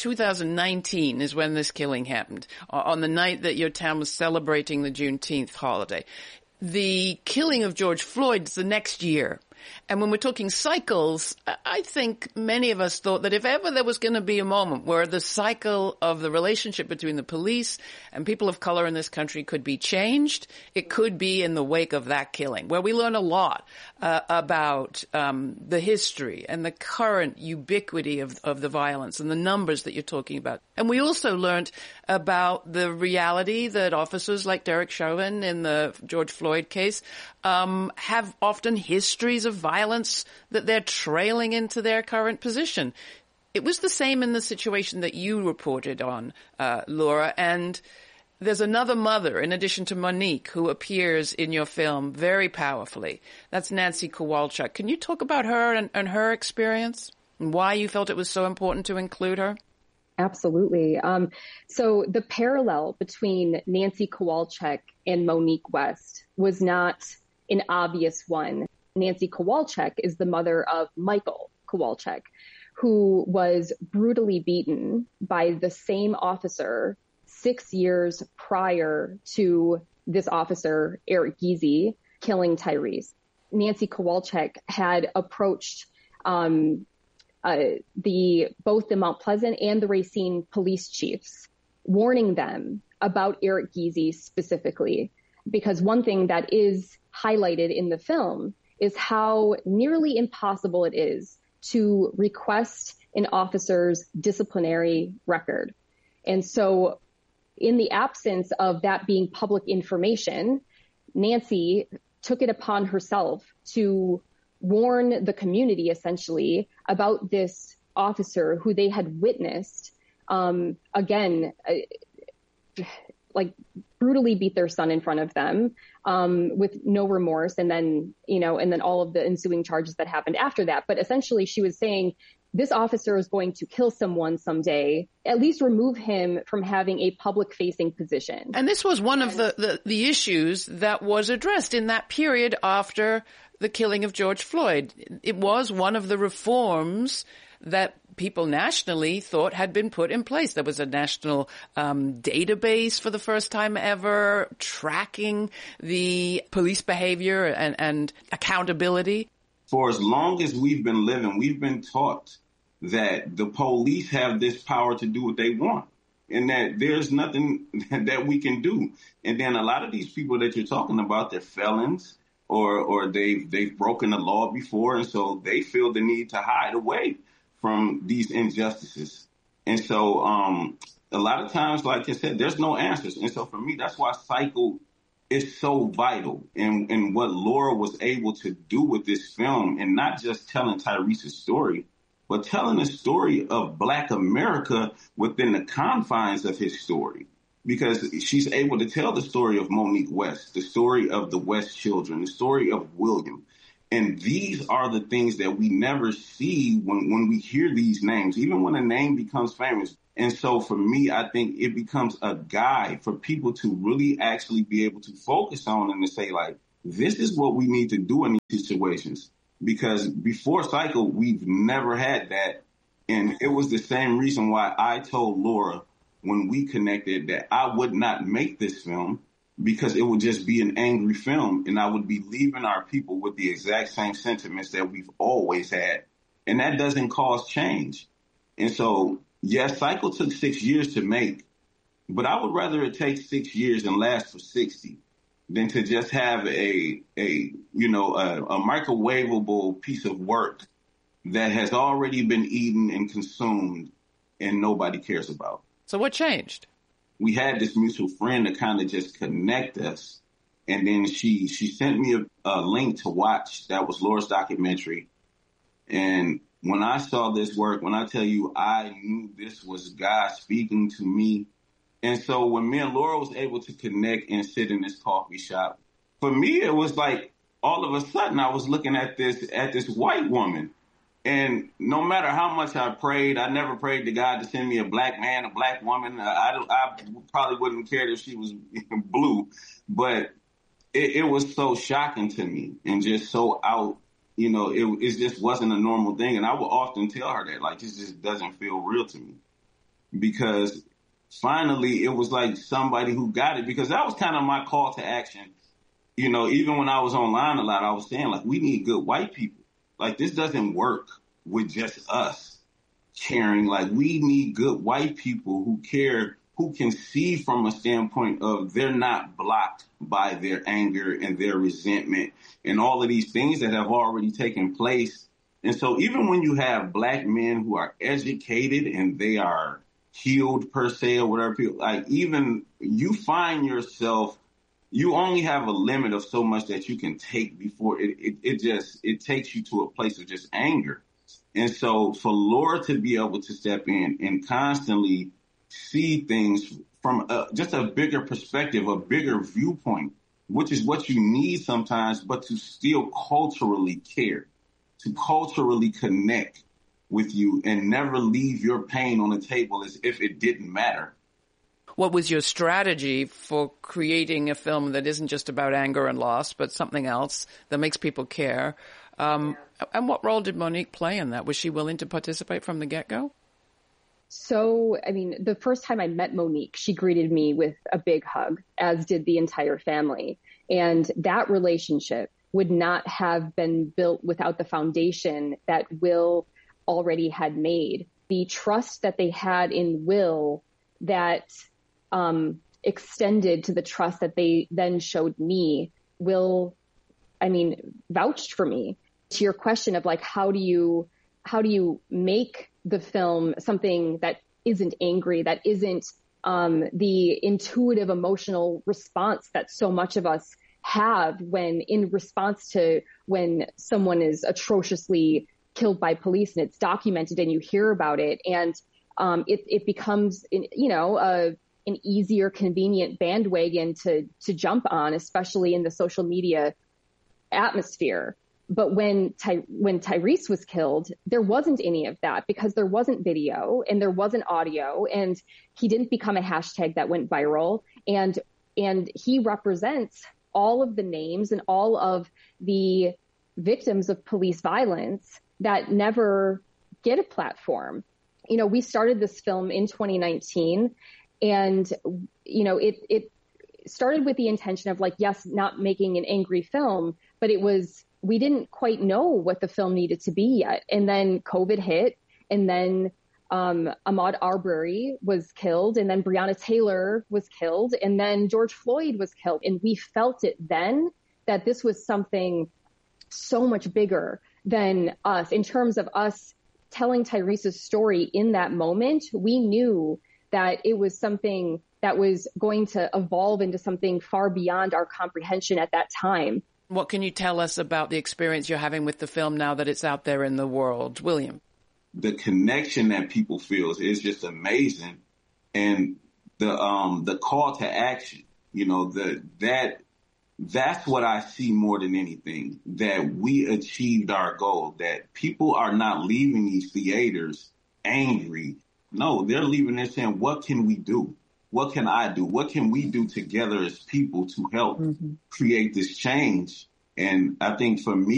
2019 is when this killing happened, on the night that your town was celebrating the Juneteenth holiday. The killing of George Floyd is the next year. And when we're talking cycles, I think many of us thought that if ever there was going to be a moment where the cycle of the relationship between the police and people of color in this country could be changed, it could be in the wake of that killing, where we learn a lot about the history and the current ubiquity of the violence and the numbers that you're talking about. And we also learned about the reality that officers like Derek Chauvin in the George Floyd case have often histories of violence that they're trailing into their current position. It was the same in the situation that you reported on, Laura, and there's another mother, in addition to Monique, who appears in your film very powerfully. That's Nancy Kowalczyk. Can you talk about her and her experience and why you felt it was so important to include her? Absolutely. So the parallel between Nancy Kowalczyk and Monique West was not an obvious one. Nancy Kowalczyk is the mother of Michael Kowalczyk, who was brutally beaten by the same officer 6 years prior to this officer, Eric Giese, killing Tyrese. Nancy Kowalczyk had approached both the Mount Pleasant and the Racine police chiefs, warning them about Eric Giese specifically, because one thing that is highlighted in the film is how nearly impossible it is to request an officer's disciplinary record. And so in the absence of that being public information, Nancy took it upon herself to warn the community essentially about this officer who they had witnessed, brutally beat their son in front of them, with no remorse. And then all of the ensuing charges that happened after that. But essentially she was saying, this officer is going to kill someone someday, at least remove him from having a public facing position. And this was one of the issues that was addressed in that period after the killing of George Floyd. It was one of the reforms that people nationally thought had been put in place. There was a national database for the first time ever, tracking the police behavior and accountability. For as long as we've been living, we've been taught that the police have this power to do what they want and that there's nothing that we can do. And then a lot of these people that you're talking about, they're felons or they've broken the law before, and so they feel the need to hide away from these injustices. And so a lot of times, like I said, there's no answers. And so for me, that's why Cycle is so vital. And what Laura was able to do with this film, and not just telling Tyrese's story, but telling the story of Black America within the confines of his story. Because she's able to tell the story of Monique West, the story of the West children, the story of William. And these are the things that we never see when we hear these names, even when a name becomes famous. And so for me, I think it becomes a guide for people to really actually be able to focus on and to say, like, this is what we need to do in these situations. Because before Cycle, we've never had that. And it was the same reason why I told Laura when we connected that I would not make this film, because it would just be an angry film and I would be leaving our people with the exact same sentiments that we've always had. And that doesn't cause change. And so, yes, Cycle took 6 years to make, but I would rather it take 6 years and last for 60 than to just have a microwavable piece of work that has already been eaten and consumed and nobody cares about. So what changed? We had this mutual friend to kind of just connect us. And then she sent me a link to watch. That was Laura's documentary. And when I saw this work, when I tell you, I knew this was God speaking to me. And so when me and Laura was able to connect and sit in this coffee shop, for me, it was like all of a sudden I was looking at this white woman. And no matter how much I prayed, I never prayed to God to send me a black man, a black woman. I probably wouldn't care if she was blue, but it was so shocking to me and just so out, it just wasn't a normal thing. And I would often tell her that, like, this just doesn't feel real to me. because finally it was like somebody who got it, because that was kind of my call to action. You know, even when I was online a lot, I was saying, like, we need good white people. Like, this doesn't work with just us caring. Like, we need good white people who care, who can see from a standpoint of they're not blocked by their anger and their resentment and all of these things that have already taken place. And so even when you have black men who are educated and they are healed per se or whatever, people, like, even you find yourself, you only have a limit of so much that you can take before it takes you to a place of just anger. And so for Laura to be able to step in and constantly see things from just a bigger perspective, a bigger viewpoint, which is what you need sometimes, but to still culturally care, to culturally connect with you and never leave your pain on the table as if it didn't matter. What was your strategy for creating a film that isn't just about anger and loss, but something else that makes people care? And what role did Monique play in that? Was she willing to participate from the get-go? So, I mean, the first time I met Monique, she greeted me with a big hug, as did the entire family. And that relationship would not have been built without the foundation that Will already had made. The trust that they had in Will that extended to the trust that they then showed me. Will, I mean, vouched for me. To your question of like, how do you make the film something that isn't angry, that isn't the intuitive emotional response that so much of us have when in response to when someone is atrociously killed by police and it's documented and you hear about it, and it becomes, you know, an easier, convenient bandwagon to jump on, especially in the social media atmosphere. But when Tyrese was killed, there wasn't any of that because there wasn't video and there wasn't audio, and he didn't become a hashtag that went viral. And he represents all of the names and all of the victims of police violence that never get a platform. You know, we started this film in 2019, and, you know, it started with the intention of like, yes, not making an angry film, but we didn't quite know what the film needed to be yet. And then COVID hit, and then Ahmaud Arbery was killed, and then Breonna Taylor was killed, and then George Floyd was killed. And we felt it then that this was something so much bigger than us. In terms of us telling Tyrese's story in that moment, we knew that it was something that was going to evolve into something far beyond our comprehension at that time. What can you tell us about the experience you're having with the film now that it's out there in the world? William? The connection that people feel is just amazing. And the call to action, you know, that's what I see more than anything, that we achieved our goal, that people are not leaving these theaters angry. No, they're leaving there saying, what can we do? What can I do? What can we do together as people to help create this change? And I think for me,